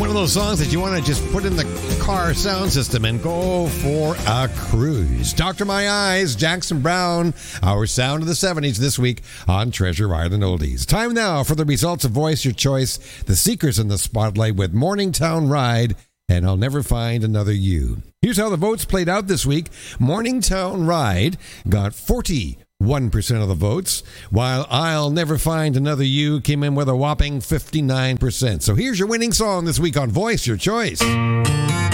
of those songs that you want to just put in the car sound system and go for a cruise. Dr. My Eyes, Jackson Browne, our sound of the 70s this week on Treasure Island Oldies. Time now for the results of Voice Your Choice. The Seekers in the spotlight with Morningtown Ride and I'll Never Find Another You. Here's how the votes played out this week. Morningtown Ride got 41% of the votes, while I'll Never Find Another You came in with a whopping 59%. So here's your winning song this week on Voice Your Choice.